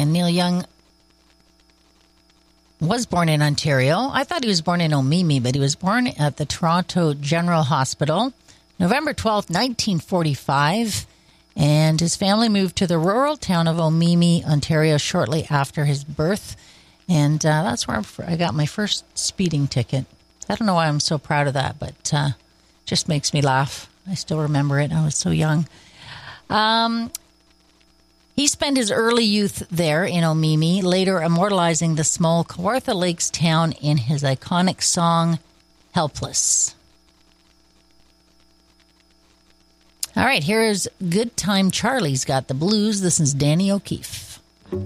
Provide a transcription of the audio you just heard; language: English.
And Neil Young was born in Ontario. I thought he was born in Omemee, but he was born at the Toronto General Hospital, November 12th, 1945. And his family moved to the rural town of Omemee, Ontario, shortly after his birth. And that's where I got my first speeding ticket. I don't know why I'm so proud of that, but just makes me laugh. I still remember it. I was so young. He spent his early youth there in Omemee, later immortalizing the small Kawartha Lakes town in his iconic song, Helpless. All right, here's Good Time Charlie's Got the Blues. This is Danny O'Keefe.